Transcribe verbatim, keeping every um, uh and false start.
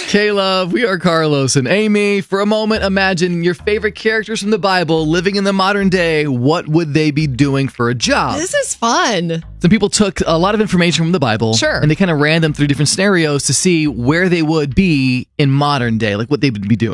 K-Love, we are Carlos and Amy. For a moment, imagine your favorite characters from the Bible living in the modern day. What would they be doing for a job? This is fun. Some people took a lot of information from the Bible. Sure. And they kind of ran them through different scenarios to see where they would be in modern day, like what they would be doing.